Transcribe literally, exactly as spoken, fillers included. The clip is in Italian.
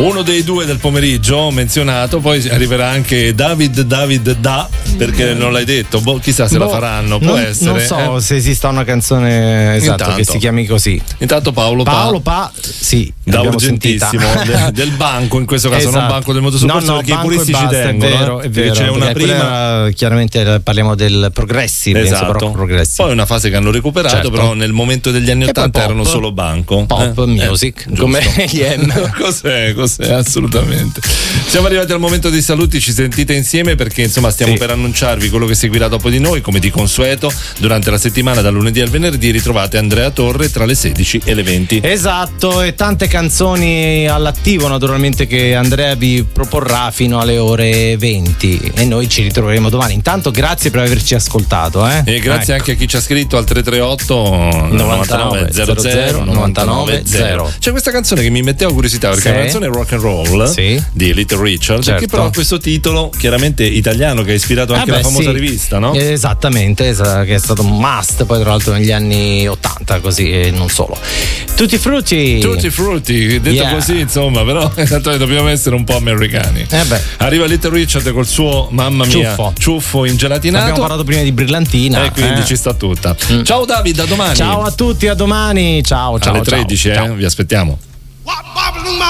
Uno dei due del pomeriggio menzionato, poi arriverà anche David David Da, perché non l'hai detto, boh, chissà se boh, la faranno, può non, essere. Non so eh? se esista una canzone esatto intanto, che si chiami così. Intanto Paolo Pa. Paolo Pa, sì, da urgentissimo del, del banco, in questo caso esatto. non banco del motosoccorso, no, no, perché i puristi ci tengono. È vero, è vero. C'è una prima, chiaramente parliamo del Progressive, esatto. Progressive. Poi una fase che hanno recuperato, certo. però nel momento degli anni ottanta erano solo banco. Pop eh? music, eh, come gli M. Cos'è, cos'è, assolutamente. Siamo arrivati al momento dei saluti, ci sentite insieme perché insomma stiamo sì. per annunciarvi quello che seguirà dopo di noi, come di consueto. Durante la settimana, dal lunedì al venerdì, ritrovate Andrea Torre tra le sedici e le venti. Esatto, e tante canzoni all'attivo naturalmente che Andrea vi proporrà fino alle ore venti e noi ci ritroveremo domani. Intanto grazie per averci ascoltato, eh? E grazie ecco. anche a chi ci ha scritto al tre tre otto novantanove zero zero novantanove zero. C'è questa canzone che mi metteva curiosità perché sì. è una canzone rock and roll sì. di Little Richard, certo. che però ha questo titolo chiaramente italiano che ha ispirato anche ah beh, la famosa sì. rivista, no? Esattamente, che è stato un must poi tra l'altro negli anni ottanta, così e non solo. Tutti frutti Tutti frutti, detto yeah. così insomma, però intanto dobbiamo essere un po' americani. Eh beh. Arriva Little Richard col suo mamma mia ciuffo, ciuffo ingelatinato. Abbiamo parlato prima di brillantina e quindi eh. ci sta tutta. Mm. Ciao David, a domani. Ciao a tutti, a domani. Ciao, ciao. Alle tredici, ciao, eh? ciao. Vi aspettiamo.